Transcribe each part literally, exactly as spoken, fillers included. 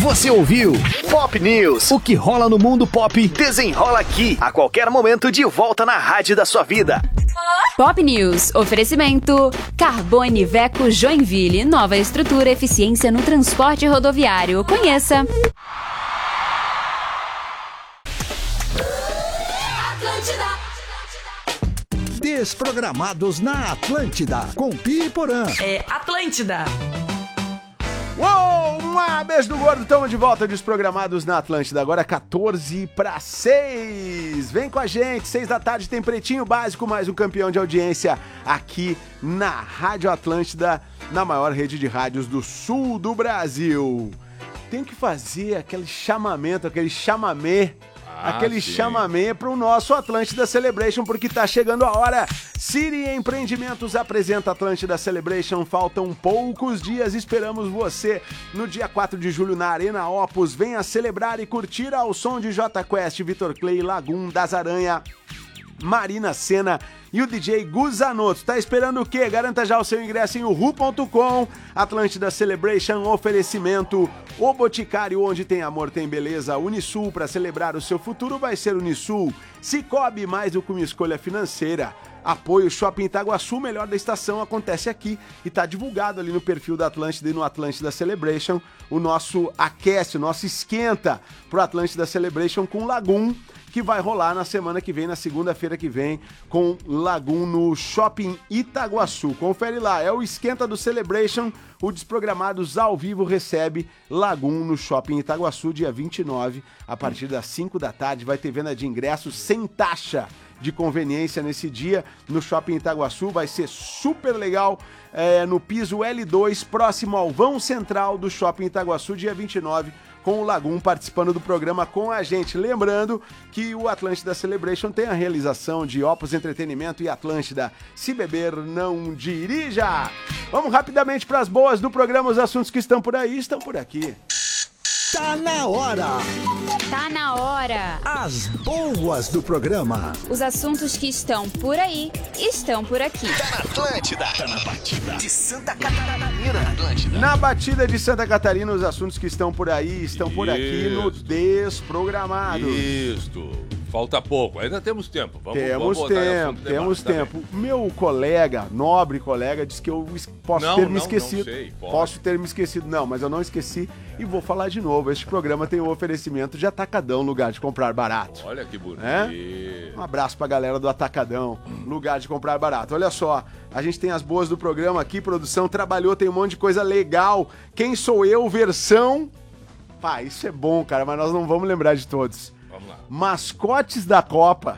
Você ouviu Pop News. O que rola no mundo pop desenrola aqui. A qualquer momento de volta na rádio da sua vida. Pop News. Oferecimento Carbone Veco Joinville. Nova estrutura, eficiência no transporte rodoviário. Conheça. Desprogramados na Atlântida, com Pi e Porã. É Atlântida. Uou, uma beijo do gordo, estamos de volta, Desprogramados na Atlântida, agora quatorze para seis. Vem com a gente, seis da tarde tem Pretinho Básico, mais um campeão de audiência aqui na Rádio Atlântida, na maior rede de rádios do sul do Brasil. Tem que fazer aquele chamamento, aquele chamamê, ah, aquele sim. chamamê para o nosso Atlântida Celebration, porque tá chegando a hora. Siri Empreendimentos apresenta Atlântida Celebration. Faltam poucos dias, esperamos você no dia quatro de julho na Arena Opus. Venha celebrar e curtir ao som de J Quest, Vitor Clay, Lagum, Das Aranha, Marina Sena e o D J Guzanoto. Tá esperando o quê? Garanta já o seu ingresso em uhu ponto com. Atlântida Celebration, oferecimento O Boticário, onde tem amor, tem beleza. Unisul, para celebrar o seu futuro vai ser Unisul. Cicobi, mais do que uma escolha financeira. Apoio Shopping Itaguaçu, melhor da estação, acontece aqui e tá divulgado ali no perfil da Atlântida e no Atlântida Celebration o nosso aquece, o nosso esquenta pro Atlântida Celebration com Lagum, que vai rolar na semana que vem, na segunda-feira que vem, com Lagum no Shopping Itaguaçu. Confere lá, é o esquenta do Celebration, o Desprogramados ao vivo recebe Lagum no Shopping Itaguaçu, dia vinte e nove, a partir das cinco da tarde, vai ter venda de ingressos sem taxa de conveniência nesse dia no Shopping Itaguaçu, vai ser super legal, é, no piso L dois, próximo ao vão central do Shopping Itaguaçu, dia vinte e nove, com o Lagum participando do programa com a gente. Lembrando que o Atlântida Celebration tem a realização de Opus Entretenimento e Atlântida. Se beber, não dirija! Vamos rapidamente para as boas do programa, os assuntos que estão por aí estão por aqui. Tá na hora! Tá na hora! As boas do programa. Os assuntos que estão por aí, estão por aqui. Tá na Atlântida! Tá na batida de Santa Catarina! Atlântida. Na batida de Santa Catarina, os assuntos que estão por aí, estão Isso. por aqui no Desprogramados. Isso! Falta pouco, ainda temos tempo. Vamos, temos vamos tempo, temos tempo. Meu colega, nobre colega, disse que eu es- posso Não, ter me não, esquecido. não sei, pode. Posso ter me esquecido, não, mas eu não esqueci e vou falar de novo. Este programa tem o oferecimento de Atacadão, lugar de comprar barato. Olha que bonito. É? Um abraço pra galera do Atacadão, lugar de comprar barato. Olha só, a gente tem as boas do programa aqui, produção trabalhou, tem um monte de coisa legal. Quem sou eu, versão... Pá, isso é bom, cara, mas nós não vamos lembrar de todos. Vamos lá. Mascotes da Copa.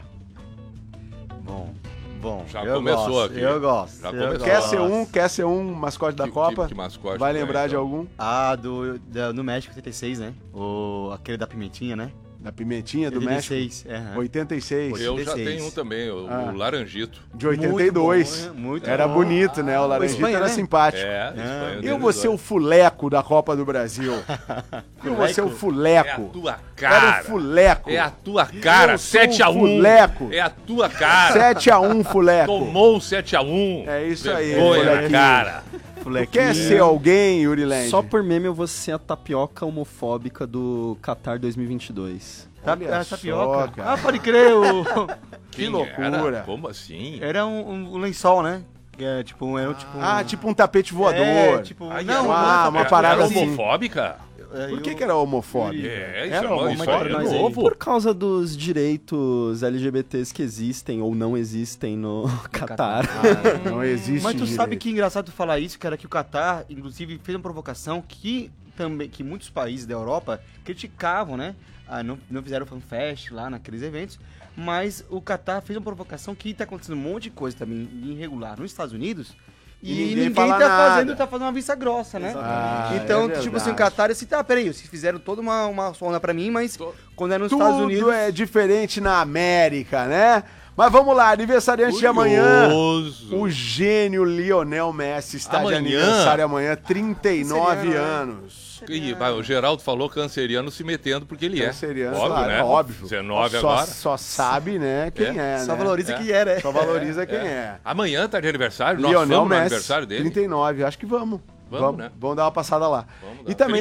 Bom, bom. Já eu começou gosto, aqui. Eu gosto. Já eu começou. Quer gosto. ser um, quer ser um mascote da Que- Copa? que- que mascote Vai tu é, lembrar de então? algum? Ah, do, da- no México oitenta e seis, né? O, aquele da pimentinha, né? Da Pimentinha, do México? oitenta e seis, aham. oitenta e seis. Eu já oitenta e seis. tenho um também, o, Ah. o Laranjito. De oitenta e dois. Muito bom, muito Era bom. bonito, né? O Ah, Laranjito Espanha, era né? simpático. É, Espanha Eu deles vou ser o dois. fuleco da Copa do Brasil. Eu vou ser o É a fuleco. tua Era cara. o fuleco. É a tua cara. Eu sou sete a um. o fuleco. É a tua cara. sete a um, fuleco. Tomou um sete a um. É isso aí, Vergonha na fulequinho. cara. Tu quer ser alguém, Yuri Land? Só por meme eu vou ser a tapioca homofóbica do Qatar dois mil e vinte e dois. Olha Tá- só, tapioca. cara. Ah, pode crer. O... Que Quem loucura. era? Como assim? Era um, um lençol, né? Que é tipo, era tipo um... Ah, tipo um tapete voador. É, tipo... Ai, não, uma- não, uma Era- parada era assim. homofóbica? é, Por que eu- que era homofóbico? É, isso Era é, no- uma isso Conta é pra nós aí. novo. Por causa dos direitos L G B Ts que existem ou não existem no Qatar. Ah, não existe Mas tu direito. sabe que engraçado tu falar isso, cara, que o Qatar, inclusive, fez uma provocação que também que muitos países da Europa criticavam, né? Ah, não, não fizeram fanfest lá naqueles eventos, mas o Qatar fez uma provocação que tá acontecendo um monte de coisa também irregular nos Estados Unidos. E E, ninguém ninguém, fala tá nada. fazendo, tá fazendo uma vista grossa, né? Ah, então, é tipo assim, o verdade. Qatar, assim, tá, peraí, vocês fizeram toda uma, uma sonda pra mim, mas quando é nos Estados Tudo Unidos... é diferente na América, né? Mas vamos lá, aniversariante de amanhã. Curioso. O gênio Lionel Messi está de Amanhã? aniversário amanhã, trinta e nove Canceriano, né? anos. Ih, vai, o Geraldo falou canceriano se metendo porque ele é. Canceriano, Óbvio, claro, né? é óbvio. dezenove só, agora. Só sabe, né, quem é, É. né? Só valoriza É. quem é, né? Só valoriza quem é. Amanhã tá de aniversário, nós Lionel vamos no Messi, aniversário dele. trinta e nove, acho que vamos. Vamos, né? Vamos dar uma passada lá. Vamos dar. E também